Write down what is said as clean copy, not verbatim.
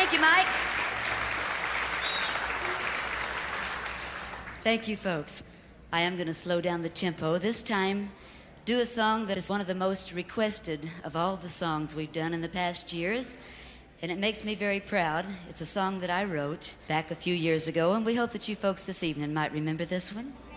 Thank you, Mike. Thank you, folks. I am going to slow down the tempo. This time, do a song that is one of the most requested of all the songs we've done in the past years, and it makes me very proud. It's a song that I wrote back a few years ago, and we hope that you folks this evening might remember this one.